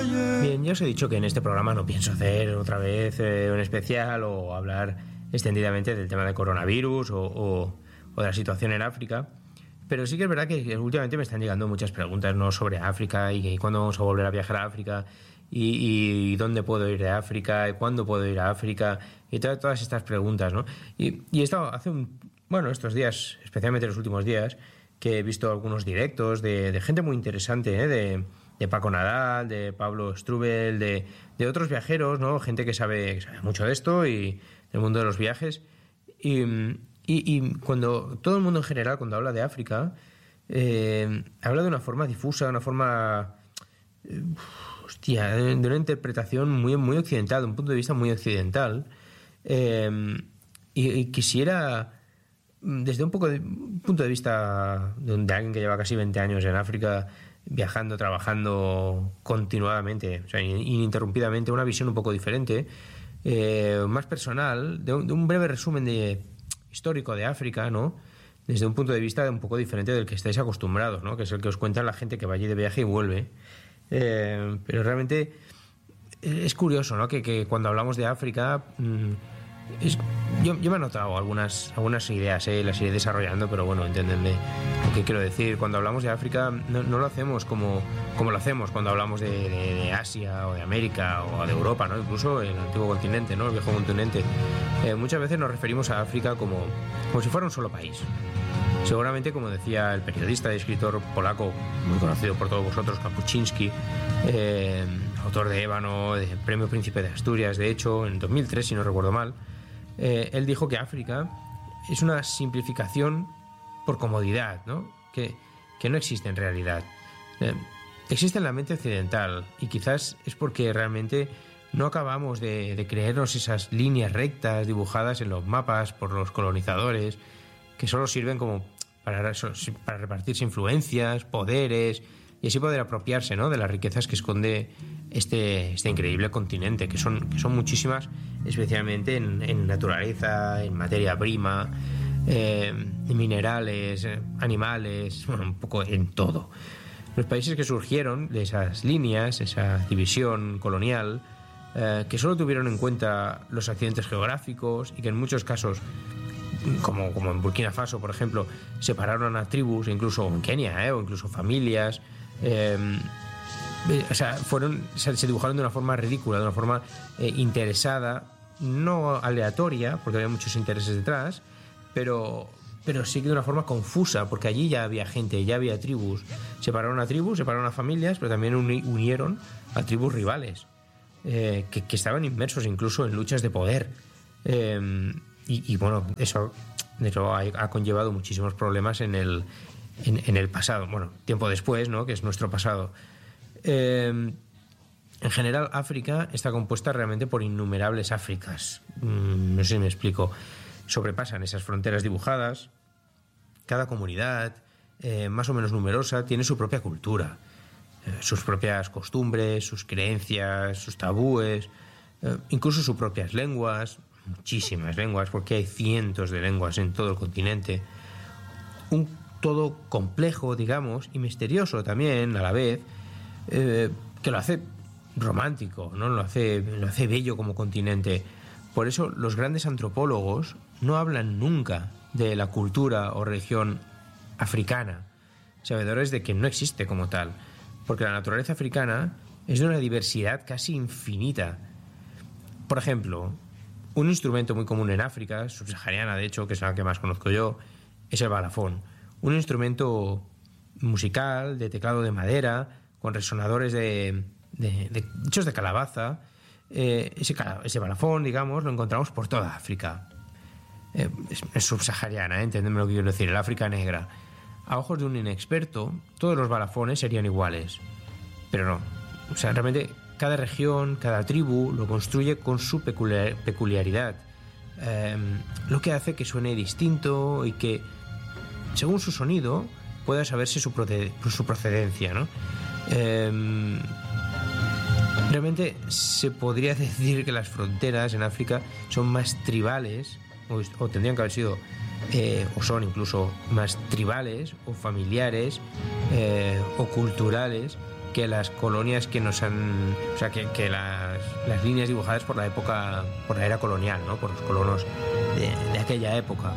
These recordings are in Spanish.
Bien, ya os he dicho que en este programa no pienso hacer otra vez un especial o hablar extendidamente del tema del coronavirus o de la situación en África, pero sí que es verdad que últimamente me están llegando muchas preguntas, ¿no?, sobre África y cuándo vamos a volver a viajar a África y dónde puedo ir de África y cuándo puedo ir a África y todas estas preguntas, ¿no? Y he estado estos días, especialmente los últimos días, que he visto algunos directos de gente muy interesante, de Paco Nadal, de Pablo Strubel, de otros viajeros, ¿no? Gente que sabe mucho de esto y del mundo de los viajes. Y cuando todo el mundo en general, cuando habla de África, habla de una forma difusa, de una forma... de una interpretación muy, muy occidental, de un punto de vista muy occidental. Y quisiera... desde un punto de vista de alguien que lleva casi 20 años en África, viajando, trabajando continuadamente, o sea, ininterrumpidamente, una visión un poco diferente, más personal, de un breve resumen histórico de África, ¿no?, desde un punto de vista un poco diferente del que estáis acostumbrados, ¿no?, que es el que os cuenta la gente que va allí de viaje y vuelve. Pero realmente es curioso, ¿no?, que cuando hablamos de África... Yo me he notado algunas ideas, las iré desarrollando, pero bueno, entendedme lo que quiero decir. Cuando hablamos de África no lo hacemos como lo hacemos cuando hablamos de Asia o de América o de Europa, ¿no?, incluso el antiguo continente, ¿no?, el viejo continente. Muchas veces nos referimos a África como si fuera un solo país. Seguramente, como decía el periodista y escritor polaco muy conocido por todos vosotros, Kapuczynski, autor de Ébano, de Premio Príncipe de Asturias, de hecho, en 2003, si no recuerdo mal, él dijo que África es una simplificación por comodidad, ¿no?, que no existe en realidad. Existe en la mente occidental y quizás es porque realmente no acabamos de creernos esas líneas rectas dibujadas en los mapas por los colonizadores, que solo sirven como para repartirse influencias, poderes y así poder apropiarse, ¿no?, de las riquezas que esconde este increíble continente, que son muchísimas, especialmente en naturaleza, en materia prima, en minerales, animales, bueno, un poco en todo. Los países que surgieron de esas líneas, esa división colonial, que solo tuvieron en cuenta los accidentes geográficos y que en muchos casos, como en Burkina Faso, por ejemplo, separaron a tribus, incluso en Kenia, o incluso familias. Se dibujaron de una forma ridícula, de una forma interesada, no aleatoria, porque había muchos intereses detrás, pero sí que de una forma confusa, porque allí ya había gente, ya había tribus. Separaron a familias, pero también unieron a tribus rivales, que estaban inmersos incluso en luchas de poder. Y bueno, eso ha conllevado muchísimos problemas en el pasado, bueno, tiempo después, ¿no?, que es nuestro pasado. En general, África está compuesta realmente por innumerables Áfricas. No sé si me explico. Sobrepasan esas fronteras dibujadas. Cada comunidad, más o menos numerosa, tiene su propia cultura, sus propias costumbres, sus creencias, sus tabúes, incluso sus propias lenguas. Muchísimas lenguas, porque hay cientos de lenguas en todo el continente. Un todo complejo, digamos, y misterioso también a la vez, que lo hace romántico, ¿no?, lo hace bello como continente. Por eso los grandes antropólogos no hablan nunca de la cultura o región africana, sabedores de que no existe como tal, porque la naturaleza africana es de una diversidad casi infinita. Por ejemplo, un instrumento muy común en África, subsahariana de hecho, que es la que más conozco yo, es el balafón. Un instrumento musical de teclado de madera, con resonadores hechos de calabaza. Ese balafón, digamos, lo encontramos por toda África. Es subsahariana, entendedme lo que quiero decir, el África negra. A ojos de un inexperto, todos los balafones serían iguales. Pero no. O sea, realmente cada región, cada tribu lo construye con su peculiaridad. Lo que hace que suene distinto y que, según su sonido, pueda saberse su procedencia, ¿no? Realmente se podría decir que las fronteras en África son más tribales, o tendrían que haber sido, o son incluso más tribales, o familiares, o culturales, que las colonias que nos han... O sea, que las líneas dibujadas por la época, por la era colonial, ¿no? Por los colonos de aquella época.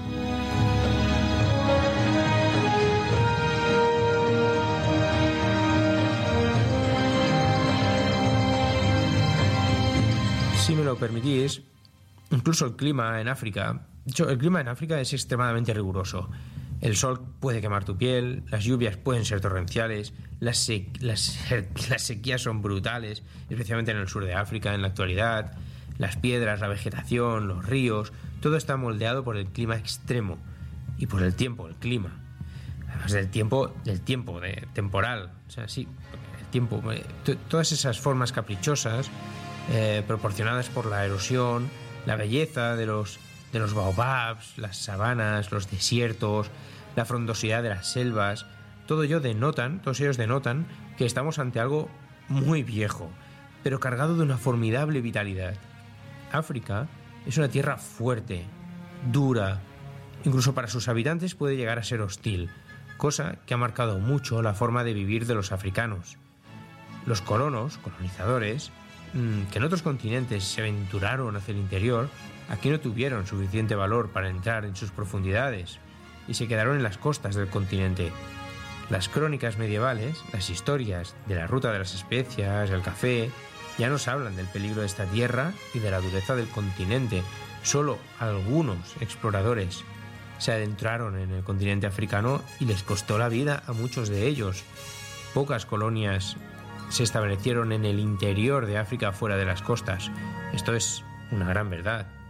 Si me lo permitís, incluso el clima en África... De hecho, el clima en África es extremadamente riguroso. El sol puede quemar tu piel, las lluvias pueden ser torrenciales, las sequías son brutales, especialmente en el sur de África en la actualidad. Las piedras, la vegetación, los ríos, todo está moldeado por el clima extremo y por el tiempo, el clima. Además del tiempo, temporal. O sea, sí, el tiempo. Todas esas formas caprichosas, proporcionadas por la erosión, la belleza de los baobabs, las sabanas, los desiertos, la frondosidad de las selvas, todos ellos denotan que estamos ante algo muy viejo, pero cargado de una formidable vitalidad. África es una tierra fuerte, dura, incluso para sus habitantes puede llegar a ser hostil, cosa que ha marcado mucho la forma de vivir de los africanos. Los colonizadores, que en otros continentes se aventuraron hacia el interior, aquí no tuvieron suficiente valor para entrar en sus profundidades y se quedaron en las costas del continente. Las crónicas medievales, las historias de la ruta de las especias, el café, ya nos hablan del peligro de esta tierra y de la dureza del continente. Solo algunos exploradores se adentraron en el continente africano y les costó la vida a muchos de ellos. Pocas colonias se establecieron en el interior de África fuera de las costas. Esto es una gran verdad.